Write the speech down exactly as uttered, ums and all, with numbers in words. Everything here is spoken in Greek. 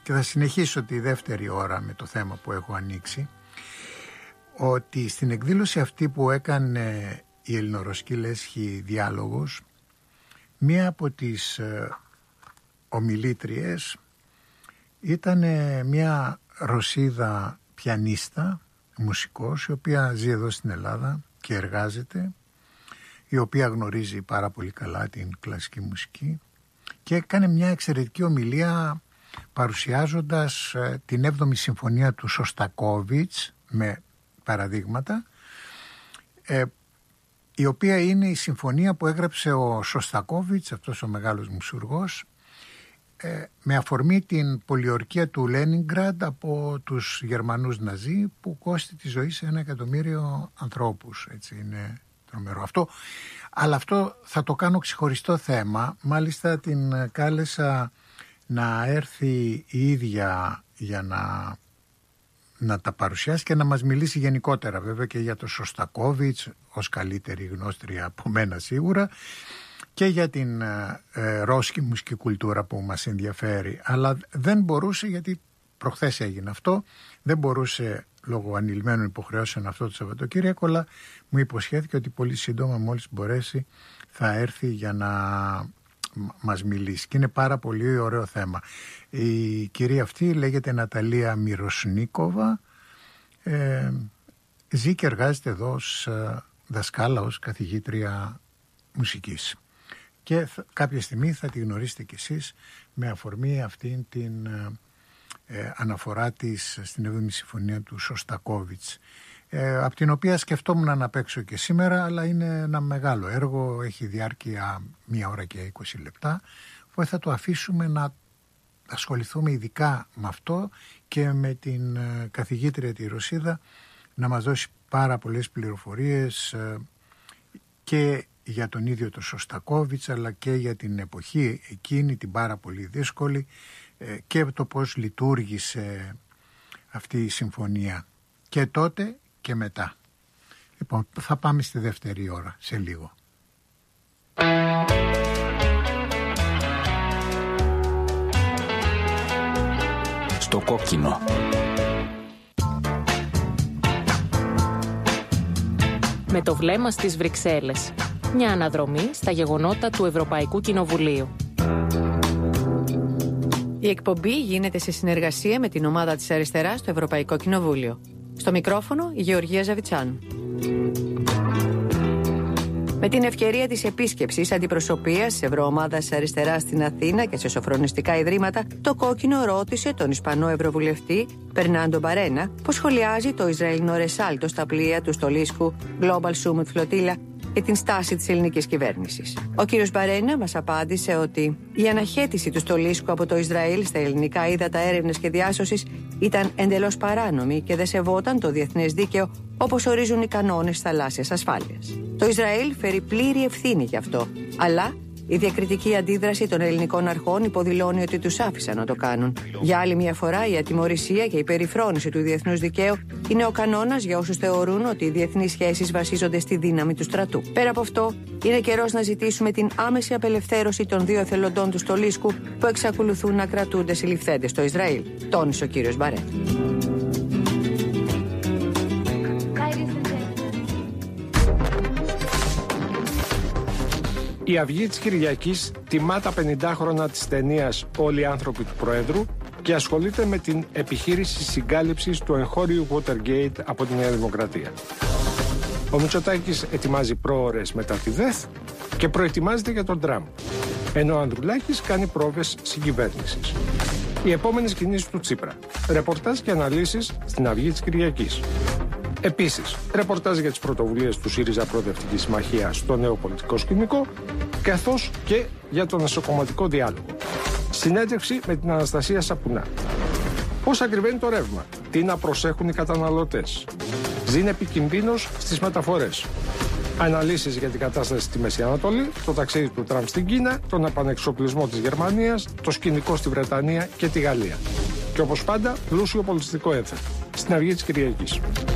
και θα συνεχίσω τη δεύτερη ώρα με το θέμα που έχω ανοίξει, ότι στην εκδήλωση αυτή που έκανε η Ελληνορωσική Λέσχη Διάλογος, μία από τις ομιλήτριες ήταν μια Ρωσίδα πιανίστα, μουσικός, η οποία ζει εδώ στην Ελλάδα και εργάζεται, η οποία γνωρίζει πάρα πολύ καλά την κλασική μουσική και έκανε μια εξαιρετική ομιλία παρουσιάζοντας την έβδομη συμφωνία του Σωστακόβιτς με παραδείγματα, ε, η οποία είναι η συμφωνία που έγραψε ο Σωστακόβιτς, αυτός ο μεγάλος μουσουργός, ε, με αφορμή την πολιορκία του Λένινγκραντ από τους Γερμανούς Ναζί, που κόστη τη ζωή σε ένα εκατομμύριο ανθρώπους. Έτσι είναι τρομερό αυτό. Αλλά αυτό θα το κάνω ξεχωριστό θέμα. Μάλιστα την κάλεσα να έρθει η ίδια για να, να τα παρουσιάσει και να μας μιλήσει γενικότερα, βέβαια, και για το Σωστακόβιτς ως καλύτερη γνώστρια από μένα σίγουρα, και για την ε, ρώσικη μουσική κουλτούρα που μας ενδιαφέρει. Αλλά δεν μπορούσε, γιατί προχθές έγινε αυτό, δεν μπορούσε λόγω ανηλυμένων υποχρεώσεων αυτό το Σαββατοκύριακο, αλλά μου υποσχέθηκε ότι πολύ σύντομα, μόλις μπορέσει, θα έρθει για να μας μιλήσει. Και είναι πάρα πολύ ωραίο θέμα. Η κυρία αυτή λέγεται Ναταλία Μυροσνίκοβα, ε, ζει και εργάζεται εδώ ως δασκάλα, ως καθηγήτρια μουσικής. Και κάποια στιγμή θα τη γνωρίσετε κι εσείς με αφορμή αυτήν την ε, αναφορά της στην έβδομη συμφωνία του Σωστακόβιτς, ε, από την οποία σκεφτόμουν να παίξω και σήμερα, αλλά είναι ένα μεγάλο έργο, έχει διάρκεια μία ώρα και είκοσι λεπτά, οπότε θα το αφήσουμε να ασχοληθούμε ειδικά με αυτό και με την ε, καθηγήτρια τη Ρωσίδα να μας δώσει πάρα πολλές πληροφορίες ε, και για τον ίδιο το Σωστακόβιτς, αλλά και για την εποχή εκείνη, την πάρα πολύ δύσκολη, και το πώς λειτουργήσε αυτή η συμφωνία και τότε και μετά. Λοιπόν, θα πάμε στη δεύτερη ώρα σε λίγο. Στο κόκκινο. Με το βλέμμα στις Βρυξέλλες. Μια αναδρομή στα γεγονότα του Ευρωπαϊκού Κοινοβουλίου. Η εκπομπή γίνεται σε συνεργασία με την ομάδα της Αριστεράς στο Ευρωπαϊκό Κοινοβούλιο. Στο μικρόφωνο η Γεωργία Ζαβιτσάνου. Με την ευκαιρία της επίσκεψης αντιπροσωπείας της Ευρωομάδας Αριστεράς στην Αθήνα και σε σοφρονιστικά ιδρύματα, το κόκκινο ρώτησε τον Ισπανό Ευρωβουλευτή Περνάντο Μπαρένα πώς σχολιάζει το Ισραηλινό ρεσάλτο στα πλοία του στολίσκου Global Summit Flotilla και την στάση της ελληνικής κυβέρνησης. Ο κύριος Μπαρένα μας απάντησε ότι η αναχέτηση του στολίσκου από το Ισραήλ στα ελληνικά ύδατα έρευνες και διάσωσης ήταν εντελώς παράνομη και δεν σεβόταν το διεθνές δίκαιο όπως ορίζουν οι κανόνες θαλάσσιας ασφάλειας. Το Ισραήλ φέρει πλήρη ευθύνη γι' αυτό, αλλά η διακριτική αντίδραση των ελληνικών αρχών υποδηλώνει ότι τους άφησαν να το κάνουν. Για άλλη μια φορά, η ατιμωρησία και η περιφρόνηση του διεθνούς δικαίου είναι ο κανόνας για όσους θεωρούν ότι οι διεθνείς σχέσεις βασίζονται στη δύναμη του στρατού. Πέρα από αυτό, είναι καιρός να ζητήσουμε την άμεση απελευθέρωση των δύο εθελοντών του στολίσκου που εξακολουθούν να κρατούνται συλληφθέντες στο Ισραήλ, τόνισε ο κύριος Μπαρέ. Η Αυγή της Κυριακής τιμά τα πενηντάχρονα της ταινίας «Όλοι οι άνθρωποι του Προέδρου» και ασχολείται με την επιχείρηση συγκάλυψης του εγχώριου Watergate από τη Νέα Δημοκρατία. Ο Μητσοτάκης ετοιμάζει πρόωρες μετά τη ΔΕΘ και προετοιμάζεται για τον Τραμπ, ενώ ο Ανδρουλάκης κάνει πρόβες συγκυβέρνησης. Οι επόμενες κινήσεις του Τσίπρα. Ρεπορτάζ και αναλύσεις στην Αυγή της Κυριακής. Επίσης, ρεπορτάζ για τις πρωτοβουλίες του ΣΥΡΙΖΑ Προοδευτική Συμμαχία στο νέο πολιτικό σκηνικό, καθώς και για τον εσωκομματικό διάλογο. Συνέντευξη με την Αναστασία Σαπουνά. Πώς ακριβένει το ρεύμα, τι να προσέχουν οι καταναλωτές. Ζήν επικινδύνος στις μεταφορές. Αναλύσεις για την κατάσταση στη Μέση Ανατολή, το ταξίδι του Τραμπ στην Κίνα, τον επανεξοπλισμό της Γερμανίας, το σκηνικό στη Βρετανία και τη Γαλλία. Και όπως πάντα, πλούσιο πολιτιστικό ένθετο. Στην Αυγή της Κυριακής.